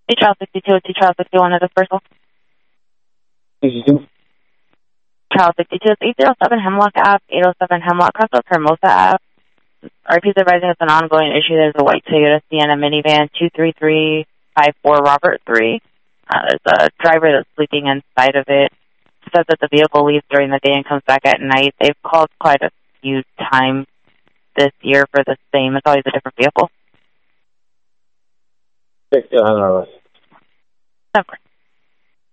Hey, Child 62, T Child 61 is the first one. 62? Child 62 is 807 Hemlock Ave, 807 Hemlock Crest, Hermosa Ave. RP is advising it's an ongoing issue. There's a white Toyota Sienna minivan, 23354 Robert 3. There's a driver that's sleeping inside of it. Says that the vehicle leaves during the day and comes back at night. They've called quite a few times this year for the same. It's always a different vehicle. All right. Okay.